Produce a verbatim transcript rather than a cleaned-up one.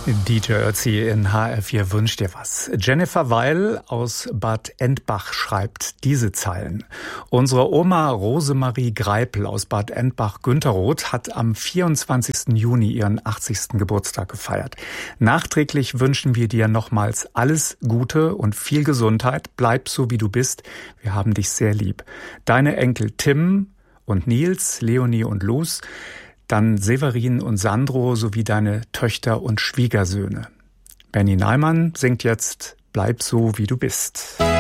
D J Ötzi in H R vier wünscht dir was. Jennifer Weil aus Bad Endbach schreibt diese Zeilen. Unsere Oma Rosemarie Greipel aus Bad Endbach-Günterroth hat am vierundzwanzigsten Juni ihren achtzigsten Geburtstag gefeiert. Nachträglich wünschen wir dir nochmals alles Gute und viel Gesundheit. Bleib so, wie du bist. Wir haben dich sehr lieb. Deine Enkel Tim und Nils, Leonie und Luz, dann Severin und Sandro sowie deine Töchter und Schwiegersöhne. Benny Neimann singt jetzt Bleib so, wie du bist.